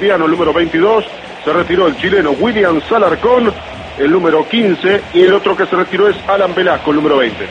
colombiano, el número 22, se retiró el chileno William Salarcón, el número 15, y el otro que se retiró es Alan Velasco, el número 20.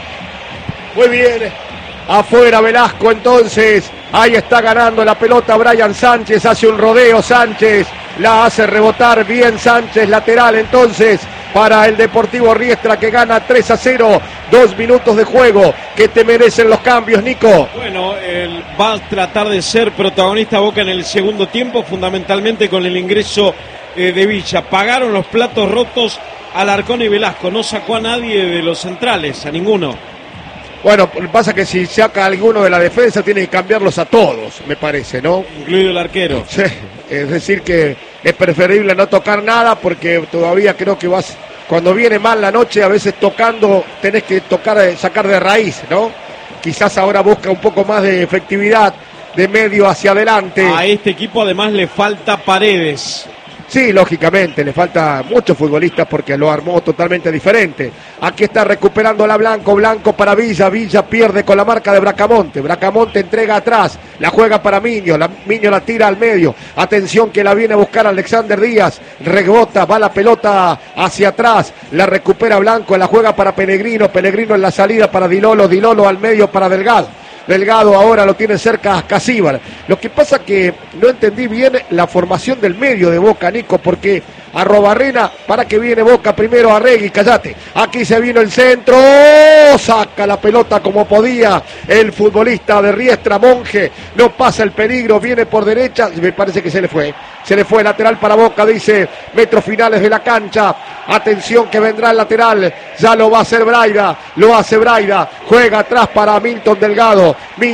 Muy bien, afuera Velasco entonces, ahí está ganando la pelota Brian Sánchez, hace un rodeo Sánchez, la hace rebotar bien Sánchez, lateral entonces para el Deportivo Riestra que gana 3-0, 2 minutos de juego, que te merecen los cambios, Nico. Bueno, va a tratar de ser protagonista Boca en el segundo tiempo, fundamentalmente con el ingreso de Villa. Pagaron los platos rotos Alarcón y Velasco, no sacó a nadie de los centrales, a ninguno. Bueno, pasa que si saca a alguno de la defensa tiene que cambiarlos a todos, me parece, ¿no? Incluido el arquero. Sí, es decir que es preferible no tocar nada porque todavía creo que cuando viene mal la noche, a veces tocando tenés que sacar de raíz, ¿no? Quizás ahora busca un poco más de efectividad de medio hacia adelante. A este equipo además le falta Paredes. Sí, lógicamente, le falta muchos futbolistas porque lo armó totalmente diferente. Aquí está recuperando la Blanco para Villa, Villa pierde con la marca de Bracamonte, Bracamonte entrega atrás, la juega para Miño, Miño la tira al medio, atención que la viene a buscar Alexander Díaz, rebota, va la pelota hacia atrás, la recupera Blanco, la juega para Pellegrino, Pellegrino en la salida para Dilolo, Dilolo al medio para Delgado ahora lo tiene cerca a Casíbar. Lo que pasa que no entendí bien la formación del medio de Boca, Nico, porque Arrobarrena, para que viene Boca primero, Arregui, cállate. Aquí se vino el centro, saca la pelota como podía el futbolista de Riestra, Monge, no pasa el peligro, viene por derecha, me parece que se le fue lateral para Boca, dice metros finales de la cancha. Atención que vendrá el lateral, ya lo va a hacer Braida, lo hace Braida, juega atrás para Milton Delgado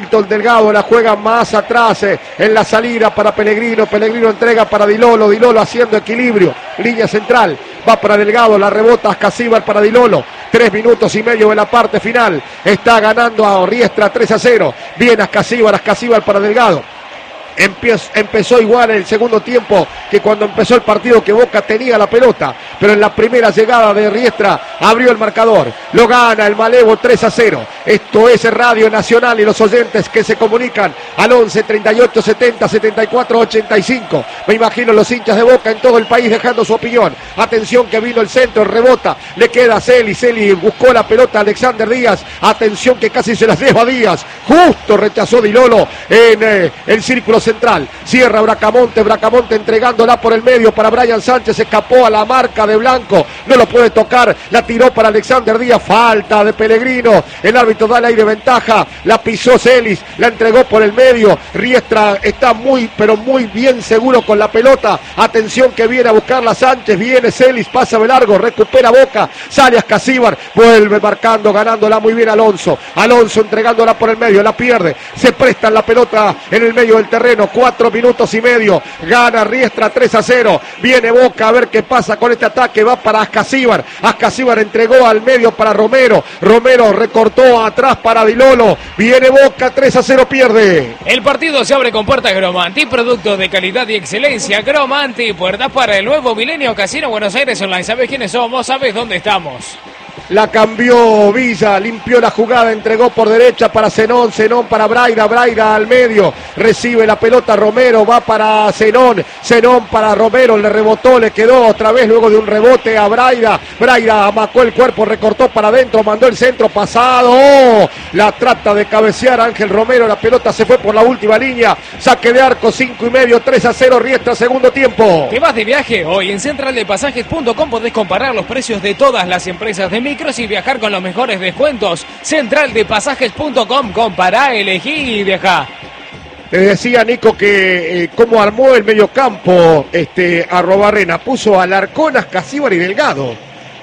la juega más atrás en la salida para Pellegrino entrega para Dilolo haciendo equilibrio, línea central, va para Delgado, la rebota Ascasíbar para Dilolo, 3 minutos y medio de la parte final, está ganando a Riestra 3-0, viene Ascasíbar para Delgado. Empezó igual en el segundo tiempo que cuando empezó el partido, que Boca tenía la pelota, pero en la primera llegada de Riestra abrió el marcador, lo gana el Malevo 3-0. Esto es Radio Nacional y los oyentes que se comunican al 11 38 70 74 85. Me imagino los hinchas de Boca en todo el país dejando su opinión. Atención que vino el centro, rebota, le queda a Celi buscó la pelota a Alexander Díaz, atención que casi se las lleva Díaz, justo rechazó Dilolo en el círculo central, cierra Bracamonte entregándola por el medio para Brian Sánchez, escapó a la marca de Blanco, no lo puede tocar, la tiró para Alexander Díaz, falta de Pellegrino, el árbitro da la aire ventaja, la pisó Celis, la entregó por el medio, Riestra está muy bien seguro con la pelota, atención que viene a buscarla Sánchez, viene Celis, pasa de largo, recupera Boca, sale Ascasíbar, vuelve marcando, ganándola muy bien Alonso entregándola por el medio, la pierde, se presta la pelota en el medio del terreno, 4 minutos y medio, gana Riestra 3-0, viene Boca a ver qué pasa con este ataque, va para Ascasíbar entregó al medio para Romero recortó atrás para Dilolo, viene Boca 3-0, pierde. El partido se abre con puertas Gromanti, productos de calidad y excelencia, Gromanti, puertas para el nuevo Milenio Casino Buenos Aires Online. ¿Sabes quiénes somos? ¿Sabes dónde estamos? La cambió Villa, limpió la jugada, entregó por derecha para Zenón para Braida al medio, recibe la pelota Romero, va para Zenón para Romero, le rebotó, le quedó otra vez luego de un rebote a Braida amacó el cuerpo, recortó para adentro, mandó el centro pasado, la trata de cabecear Ángel Romero, la pelota se fue por la última línea, saque de arco, 5:30, 3-0 Riestra, segundo tiempo. ¿Te vas de viaje? Hoy en centraldepasajes.com podés comparar los precios de todas las empresas de micros y viajar con los mejores descuentos. Centraldepasajes.com, compará, elegí y viajá. Te decía, Nico, que cómo armó el mediocampo Arrobarrena, puso a Alarcón, Ascasíbar y Delgado.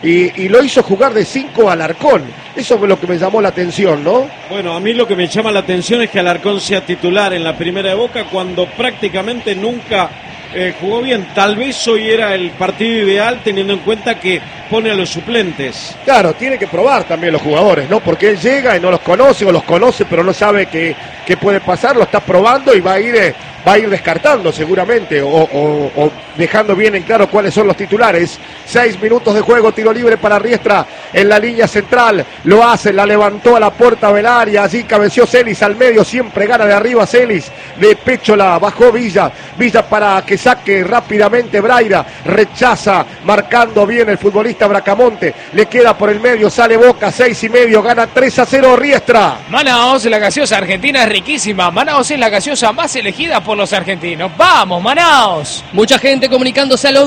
Y lo hizo jugar de 5 a Alarcón. Eso fue lo que me llamó la atención, ¿no? Bueno, a mí lo que me llama la atención es que Alarcón sea titular en la primera de Boca cuando prácticamente nunca jugó bien. Tal vez hoy era el partido ideal teniendo en cuenta que pone a los suplentes. Claro, tiene que probar también los jugadores, ¿no? Porque él llega y no los conoce, o los conoce pero no sabe qué puede pasar, lo está probando y va a ir va a ir descartando seguramente o dejando bien en claro cuáles son los titulares. 6 minutos de juego, tiro libre para Riestra en la línea central, lo hace, la levantó a la puerta del área, allí cabeció Celis al medio, siempre gana de arriba Celis, de pecho la bajó Villa para que saque rápidamente Braida, rechaza, marcando bien el futbolista Bracamonte, le queda por el medio, sale Boca, 6,5, gana 3-0 Riestra. Manaos, la gaseosa argentina es riquísima. Manaos es la gaseosa más elegida por los argentinos. ¡Vamos, Manaos! Mucha gente comunicándose al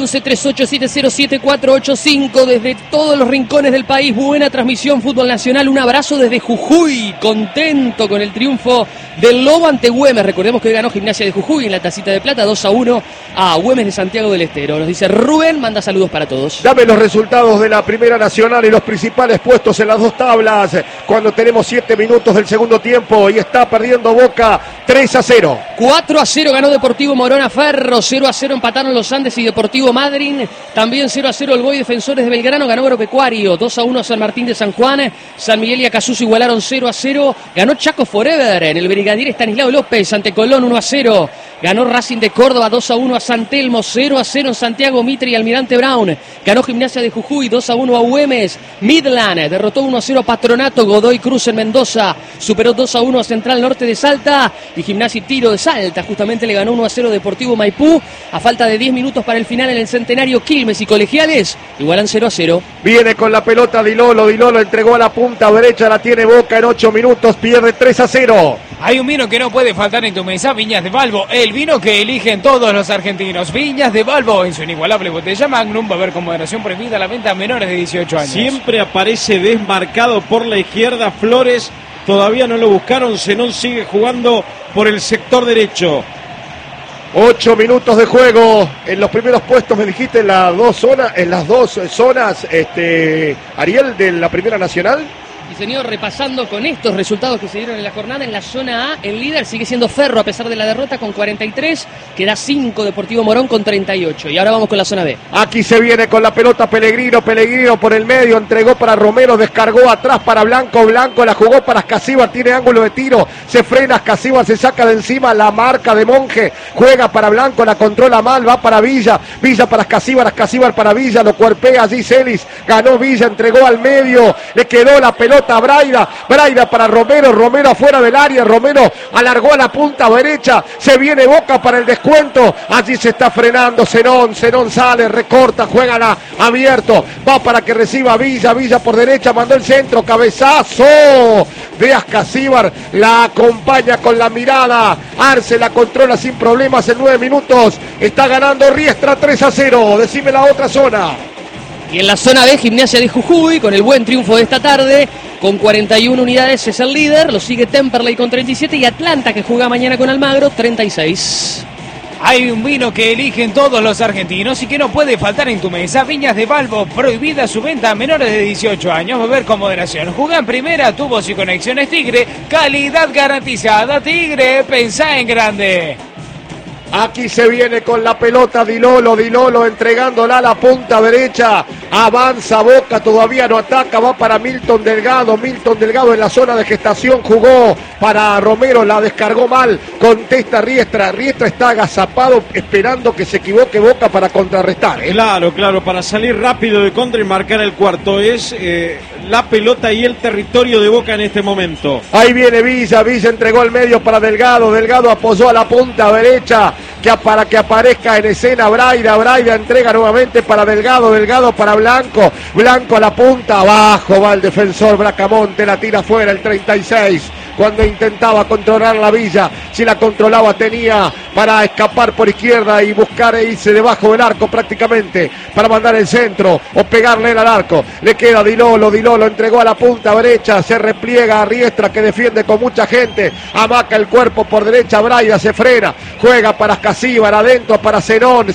11-38707485 desde todos los rincones del país. Buena transmisión, fútbol nacional. Un abrazo desde Jujuy, contento con el triunfo del Lobo ante Güemes. Recordemos que hoy ganó Gimnasia de Jujuy en la tacita de plata 2-1 a Güemes de Santiago del Estero. Nos dice Rubén, manda saludos para todos. Dame los resultados de la Primera Nacional y los principales puestos en las dos tablas cuando tenemos 7 minutos del segundo tiempo y está perdiendo Boca 3-0. 4-0 ganó Deportivo Morona Ferro, 0-0 empataron los Andes y Deportivo Madryn, también 0-0 el Boy Defensores de Belgrano, ganó Agropecuario, 2-1 San Martín de San Juan, San Miguel y Acasuso igualaron 0-0, ganó Chaco Forever en el Brigadier Estanislao López ante Colón 1-0, ganó Racing de Córdoba 2-1 a San Telmo, 0-0 en Santiago Mitre y Almirante Brown, ganó Gimnasia de Jujuy 2-1 a Güemes, Midland derrotó 1-0 a Patronato, Godoy Cruz en Mendoza superó 2-1 a Central Norte de Salta y Gimnasia y Tiro de Salta justamente le ganó 1-0 Deportivo Maipú a falta de 10 minutos para el final en el Centenario. Quilmes y Colegiales igualan 0-0. Viene con la pelota Dilolo entregó a la punta derecha, la tiene Boca en 8 minutos, pierde 3-0. Hay un vino que no puede faltar en tu mesa, Viñas de Balbo, el vino que eligen todos los argentinos. Viñas de Balbo, en su inigualable botella Magnum, va a haber con moderación prohibida la venta a menores de 18 años. Siempre aparece desmarcado por la izquierda Flores, todavía no lo buscaron, Zenón sigue jugando por el sector derecho. 8 minutos de juego en los primeros puestos, me dijiste, en las dos zonas, Ariel, de la Primera Nacional. Y señor, repasando con estos resultados que se dieron en la jornada, en la zona A, el líder sigue siendo Ferro a pesar de la derrota con 43, queda 5 Deportivo Morón con 38. Y ahora vamos con la zona B. Aquí se viene con la pelota Pellegrino por el medio, entregó para Romero, descargó atrás para Blanco, la jugó para Escasíbar, tiene ángulo de tiro, se frena Escasíbar, se saca de encima la marca de Monje, juega para Blanco, la controla mal, va para Villa para Escasíbar para Villa, lo cuerpea allí Celis, ganó Villa, entregó al medio, le quedó la pelota a Braida para Romero afuera del área, Romero alargó a la punta derecha, se viene Boca para el descuento, allí se está frenando Zenón sale, recorta, juega abierto, va para que reciba Villa por derecha, mandó el centro, cabezazo de Escasíbar, la acompaña con la mirada, Arce la controla sin problemas en 9 minutos, está ganando Riestra 3-0, decime la otra zona. Y en la zona B, Gimnasia de Jujuy, con el buen triunfo de esta tarde, con 41 unidades es el líder, lo sigue Temperley con 37 y Atlanta, que juega mañana con Almagro, 36. Hay un vino que eligen todos los argentinos y que no puede faltar en tu mesa. Viñas de Balbo, prohibida su venta a menores de 18 años. Beber con moderación. Juega en primera, tubos y conexiones Tigre. Calidad garantizada. Tigre, pensá en grande. Aquí se viene con la pelota Dilolo entregándola a la punta derecha, avanza Boca, todavía no ataca, va para Milton Delgado en la zona de gestación, jugó para Romero, la descargó mal, contesta Riestra está agazapado esperando que se equivoque Boca para contrarrestar. Claro, para salir rápido de contra y marcar el cuarto, es la pelota y el territorio de Boca en este momento. Ahí viene Villa entregó al medio para Delgado apoyó a la punta derecha, para que aparezca en escena Braida entrega nuevamente para Delgado para Blanco a la punta, abajo va el defensor Bracamonte, la tira fuera el 36, cuando intentaba controlar la Villa, si la controlaba tenía para escapar por izquierda y buscar e irse debajo del arco prácticamente, para mandar el centro o pegarle al arco, le queda Dilolo entregó a la punta derecha, se repliega a Riestra que defiende con mucha gente, amaca el cuerpo por derecha, Braida se frena, juega para Escasíbar, adentro para Zenón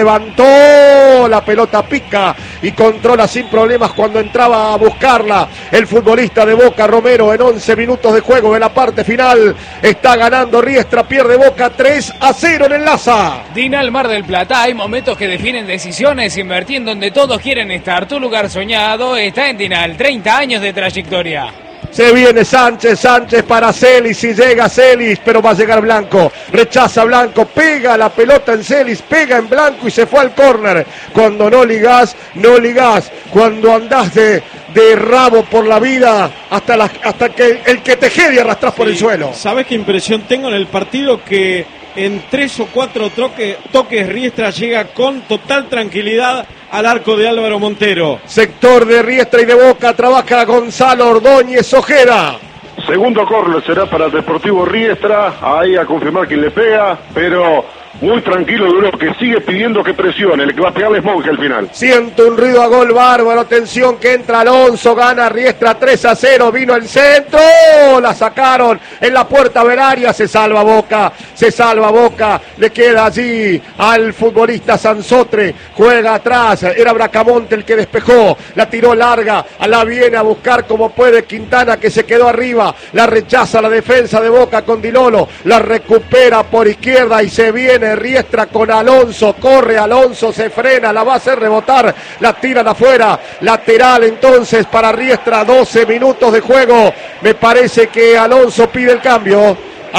levantó, la pelota pica y controla sin problemas cuando entraba a buscarla el futbolista de Boca, Romero, en 11 minutos de juego de la parte final, está ganando Riestra, pierde Boca 3-0 en el Laza. Dinal Mar del Plata, hay momentos que definen decisiones, invertir en donde todos quieren estar, tu lugar soñado está en Dinal, 30 años de trayectoria. Se viene Sánchez para Celis, y llega Celis, pero va a llegar Blanco. Rechaza Blanco, pega la pelota en Celis, pega en Blanco y se fue al córner. Cuando no ligás. Cuando andás de rabo por la vida hasta que el que te jede arrastrás por el suelo. ¿Sabes qué impresión tengo en el partido? Que en 3 o 4 toques Riestra llega con total tranquilidad al arco de Álvaro Montero. Sector de Riestra y de Boca, trabaja Gonzalo Ordóñez Ojeda. Segundo córner será para el Deportivo Riestra, ahí a confirmar quién le pega, pero muy tranquilo Duró, que sigue pidiendo que presione, el que va a pegarle es Monge al final. Siento un ruido a gol bárbaro, atención que entra Alonso, gana Riestra 3-0, vino el centro, la sacaron en la puerta veraria, se salva Boca, le queda allí al futbolista Sansotre, juega atrás, era Bracamonte el que despejó, la tiró larga, la viene a buscar como puede Quintana, que se quedó arriba, la rechaza la defensa de Boca con Dilolo, la recupera por izquierda y se viene Riestra con Alonso, corre Alonso, se frena, la va a hacer rebotar, la tiran afuera, lateral entonces para Riestra, 12 minutos de juego, me parece que Alonso pide el cambio,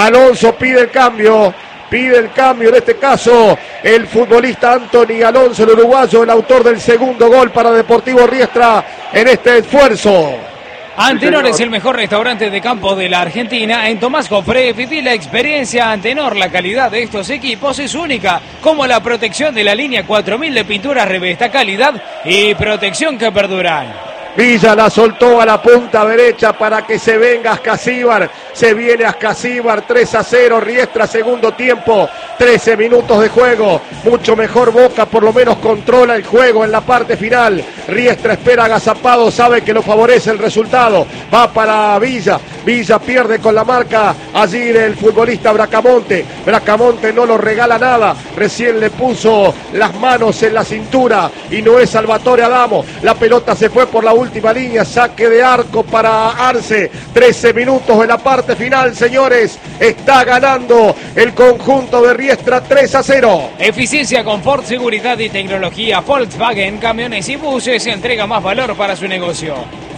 en este caso el futbolista Anthony Alonso, el uruguayo, el autor del segundo gol para Deportivo Riestra en este esfuerzo. Antenor es el mejor restaurante de campo de la Argentina. En Tomás Jofré viví la experiencia Antenor. La calidad de estos equipos es única, como la protección de la línea 4000 de pinturas Revesta, calidad y protección que perduran. Villa la soltó a la punta derecha para que se venga Ascasíbar. Se viene Ascasíbar, 3-0, Riestra, segundo tiempo, 13 minutos de juego. Mucho mejor Boca, por lo menos controla el juego en la parte final. Riestra espera agazapado, sabe que lo favorece el resultado. Va para Villa. Villa pierde con la marca allí del futbolista Bracamonte. Bracamonte no lo regala nada. Recién le puso las manos en la cintura y no es Salvatore Adamo. La pelota se fue por la última línea, saque de arco para Arce, 13 minutos en la parte final, señores, está ganando el conjunto de Riestra 3-0. Eficiencia, confort, seguridad y tecnología. Volkswagen, camiones y buses, entrega más valor para su negocio.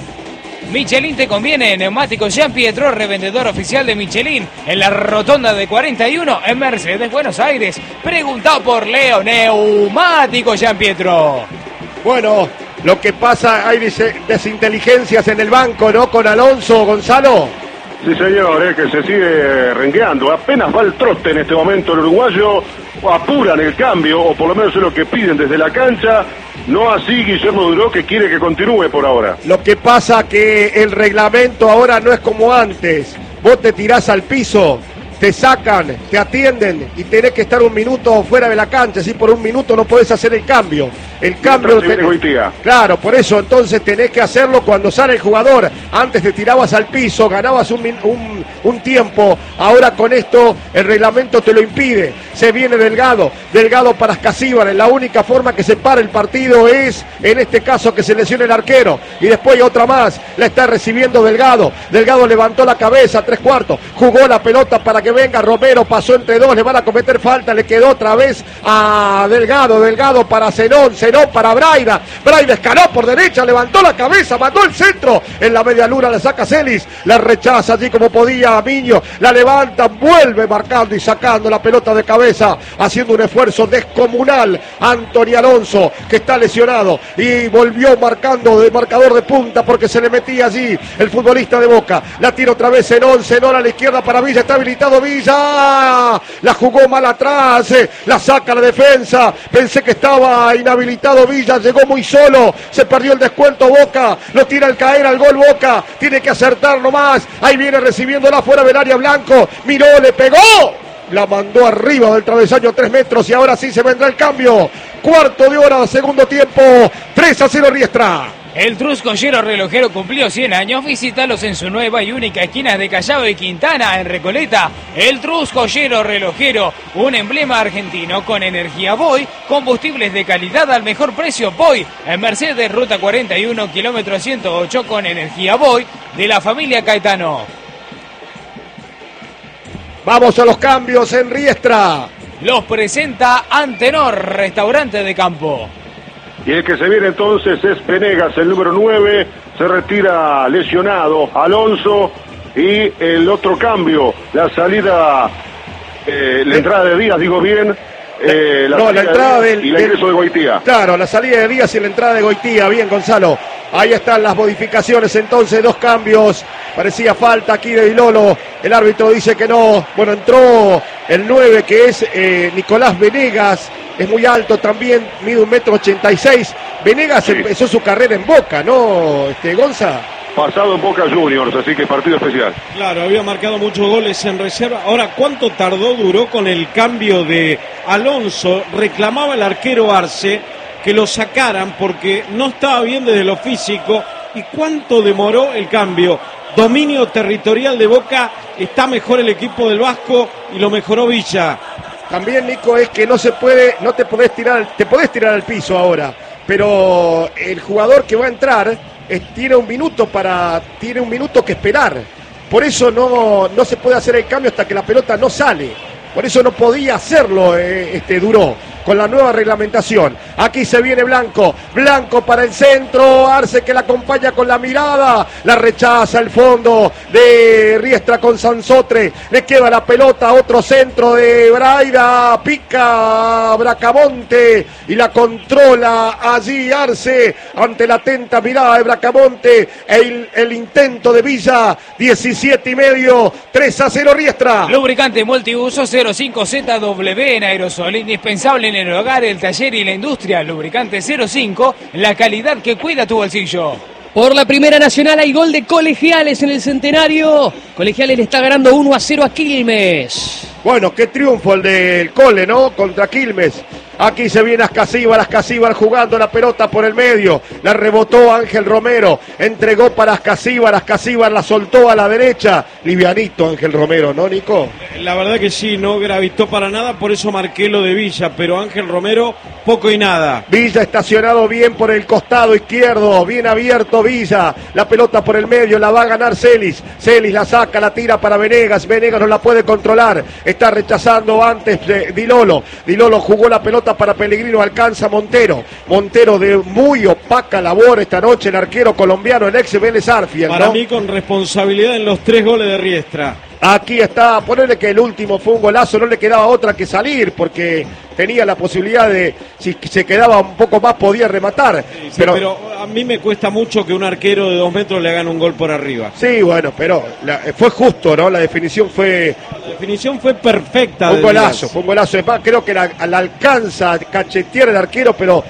Michelin te conviene, neumáticos Jean Pietro, revendedor oficial de Michelin, en la rotonda de 41 en Mercedes, Buenos Aires. Pregunta por Leo, neumáticos Jean Pietro. Bueno, lo que pasa, hay desinteligencias en el banco, ¿no? Con Alonso, Gonzalo. Sí, señor, que se sigue rengueando. Apenas va el trote en este momento el uruguayo. Apuran el cambio, o por lo menos es lo que piden desde la cancha. No así Guillermo Duró, que quiere que continúe por ahora. Lo que pasa que el reglamento ahora no es como antes. Vos te tirás al piso, te sacan, te atienden y tenés que estar un minuto fuera de la cancha. Si por un minuto no podés hacer el cambio. El cambio claro, por eso entonces tenés que hacerlo cuando sale el jugador. Antes te tirabas al piso, ganabas un tiempo. Ahora con esto el reglamento te lo impide. Se viene Delgado para Ascasíbar. La única forma que se para el partido es, en este caso, que se lesione el arquero. Y después otra más, la está recibiendo Delgado. Delgado levantó la cabeza, 3/4. Jugó la pelota para que venga Romero, pasó entre dos, le van a cometer falta, le quedó otra vez a Delgado para Zenón para Braida escaló por derecha, levantó la cabeza, mandó el centro, en la media luna la saca Celis, la rechaza allí como podía Miño, la levanta, vuelve marcando y sacando la pelota de cabeza, haciendo un esfuerzo descomunal Anthony Alonso, que está lesionado, y volvió marcando de marcador de punta porque se le metía allí el futbolista de Boca, la tira otra vez Zenón a la izquierda para Villa, está habilitado Villa, la jugó mal atrás, la saca la defensa, pensé que estaba inhabilitado Villa, llegó muy solo, se perdió el descuento Boca, lo tira al caer al gol Boca, tiene que acertar nomás, ahí viene recibiéndola fuera del área Blanco, miró, le pegó, la mandó arriba del travesaño 3 metros y ahora sí se vendrá el cambio, cuarto de hora, segundo tiempo, 3-0 Riestra. El Truscollero Relojero cumplió 100 años. Visítalos en su nueva y única esquina de Callao y Quintana, en Recoleta. El Truscollero Relojero, un emblema argentino con energía Boy, combustibles de calidad al mejor precio Boy. En Mercedes, ruta 41, kilómetro 108, con energía Boy, de la familia Caetano. Vamos a los cambios en Riestra. Los presenta Antenor, restaurante de campo. Y el que se viene entonces es Venegas, el número 9. se retira lesionado Alonso, y el otro cambio, la salida, la entrada de Díaz, digo bien, la entrada y el ingreso de Goitía. Claro, la salida de Díaz y la entrada de Goitía. Bien, Gonzalo. Ahí están las modificaciones, entonces 2 cambios. Parecía falta aquí de Dilolo. El árbitro dice que no. Bueno, entró el 9, que es Nicolás Venegas. Es muy alto también, mide 1,86 m. Venegas empezó su carrera en Boca, ¿no, Gonza? Pasado en Boca Juniors, así que partido especial. Claro, había marcado muchos goles en reserva. Ahora, ¿cuánto duró con el cambio de Alonso? Reclamaba el arquero Arce que lo sacaran porque no estaba bien desde lo físico. ¿Y cuánto demoró el cambio? Dominio territorial de Boca, está mejor el equipo del Vasco y lo mejoró Villa. También, Nico, es que no te podés tirar al piso ahora, pero el jugador que va a entrar tiene un minuto que esperar. Por eso no se puede hacer el cambio hasta que la pelota no sale. Por eso no podía hacerlo Duró, con la nueva reglamentación. Aquí se viene Blanco para el centro, Arce que la acompaña con la mirada, la rechaza el fondo de Riestra con Sansotre, le queda la pelota, otro centro de Braida, pica Bracamonte y la controla allí Arce ante la atenta mirada de Bracamonte, el intento de Villa, 17,5, 3-0 Riestra. Lubricante multiuso 05ZW en aerosol, indispensable en el hogar, el taller y la industria. Lubricante 05, la calidad que cuida tu bolsillo. Por la Primera Nacional hay gol de Colegiales en el Centenario. Colegiales le está ganando 1-0 a Quilmes. Bueno, qué triunfo el del Cole, ¿no? Contra Quilmes. Aquí se viene Ascasíbar jugando la pelota por el medio. La rebotó Ángel Romero. Entregó para Ascasíbar la soltó a la derecha. Livianito Ángel Romero, ¿no, Nico? La verdad que sí, no gravitó para nada, por eso marqué lo de Villa. Pero Ángel Romero, poco y nada. Villa estacionado bien por el costado izquierdo. Bien abierto Villa. La pelota por el medio, la va a ganar Celis. Celis la saca, la tira para Venegas. Venegas no la puede controlar. Está rechazando antes de Dilolo. Dilolo jugó la pelota para Pellegrino, alcanza Montero. Montero de muy opaca labor esta noche, el arquero colombiano, el ex Vélez Arfield, Para ¿no? mí con responsabilidad en los 3 goles de Riestra. Aquí está, ponerle que el último fue un golazo, no le quedaba otra que salir, porque tenía la posibilidad de, si se quedaba un poco más, podía rematar. Sí, pero a mí me cuesta mucho que un arquero de 2 metros le hagan un gol por arriba. Sí, bueno, pero fue justo, ¿no? La definición fue perfecta. Un golazo, fue un golazo. Además, creo que la alcanza a cachetear el arquero, pero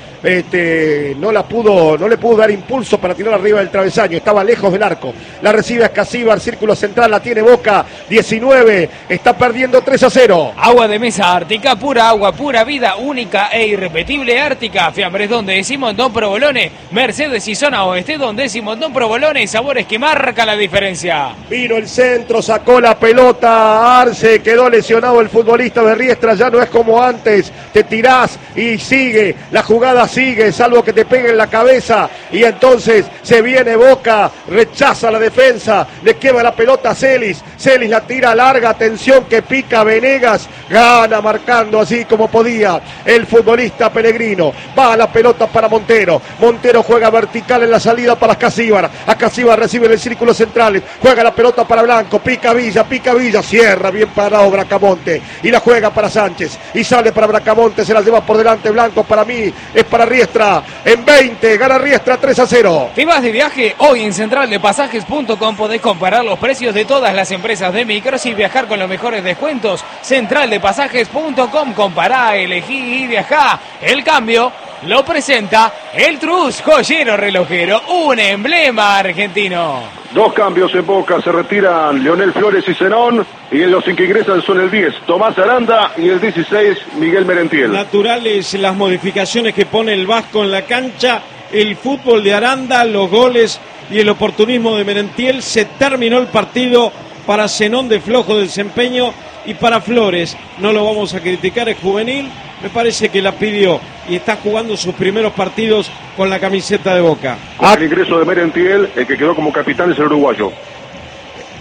no le pudo dar impulso para tirar arriba del travesaño, estaba lejos del arco. La recibe Ascasíbar, círculo central, la tiene Boca, 19, está perdiendo 3-0. Agua de mesa Ártica, pura agua, pura vida, única e irrepetible Ártica. Fiambres donde decimos Don Provolone, Mercedes y zona oeste donde decimos Don Provolone, sabores que marcan la diferencia. Vino el centro, sacó la pelota, Arce, quedó lesionado el futbolista de Riestra, ya no es como antes, te tirás y sigue, la jugada sigue, salvo que te pegue en la cabeza, y entonces se viene Boca, rechaza la defensa, le queda la pelota a Celis la tira larga, atención que pica Venegas, gana marcando así como podía el futbolista Pellegrino, va la pelota para Montero juega vertical en la salida para Ascasíbar recibe en el círculo central, juega la pelota para Blanco, pica Villa, cierra bien parado Bracamonte, y la juega para Sánchez, y sale para Bracamonte, se la lleva por delante Blanco, para mí es para Riestra, en 20, gana Riestra 3-0. ¿Te vas de viaje? Hoy en centraldepasajes.com podés comparar los precios de todas las empresas de micros y viajar con los mejores descuentos. Centraldepasajes.com, compará, elegí y viajá. El cambio lo presenta el Trus, joyero relojero, un emblema argentino. 2 cambios en Boca, se retiran Leonel Flores y Zenón, y los que ingresan son el 10, Tomás Aranda, y el 16, Miguel Merentiel. Naturales las modificaciones que pone el Vasco en la cancha, el fútbol de Aranda, los goles y el oportunismo de Merentiel. Se terminó el partido para Zenón, de flojo desempeño, y para Flores, no lo vamos a criticar, es juvenil, me parece que la pidió y está jugando sus primeros partidos con la camiseta de Boca. El ingreso de Merentiel, el que quedó como capitán es el uruguayo.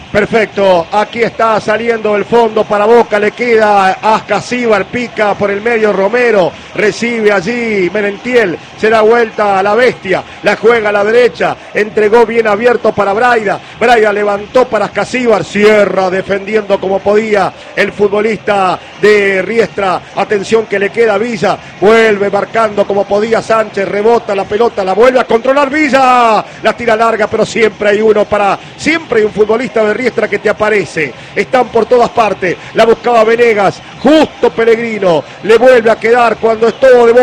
Perfecto, aquí está saliendo el fondo para Boca, le queda Ascasíbar, pica por el medio Romero, recibe allí Merentiel, se da vuelta a la bestia, la juega a la derecha, entregó bien abierto para Braida, Braida levantó para Ascasíbar, cierra defendiendo como podía el futbolista de Riestra, atención que le queda Villa, vuelve marcando como podía Sánchez, rebota la pelota, la vuelve a controlar Villa, la tira larga, pero siempre hay siempre hay un futbolista de Riestra que te aparece, están por todas partes, la buscaba Venegas, justo Pellegrino, le vuelve a quedar cuando estuvo de